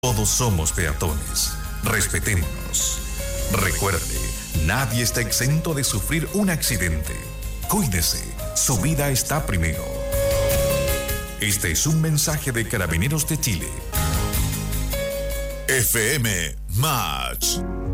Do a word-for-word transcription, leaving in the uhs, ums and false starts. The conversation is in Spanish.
Todos somos peatones. Respetémonos. Recuerde, nadie está exento de sufrir un accidente. Cuídese, su vida está primero. Este es un mensaje de Carabineros de Chile. F M Match.